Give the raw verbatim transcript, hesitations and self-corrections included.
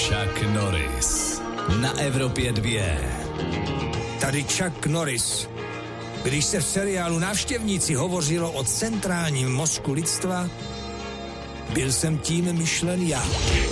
Chuck Norris na Evropě dvě. Tady Chuck Norris. Když se v seriálu Návštěvníci hovořilo o centrálním mozku lidstva, byl jsem tím myšlen já.